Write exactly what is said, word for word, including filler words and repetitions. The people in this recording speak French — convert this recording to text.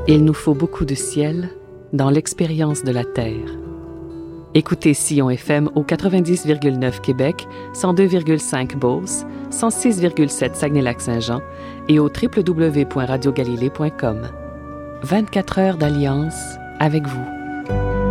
Il nous faut beaucoup de ciel dans l'expérience de la Terre. Écoutez Sillon F M au quatre-vingt-dix virgule neuf Québec, cent deux virgule cinq Beauce, cent six virgule sept Saguenay-Lac-Saint-Jean et au w w w point radio galilée point com. vingt-quatre heures d'alliance avec vous.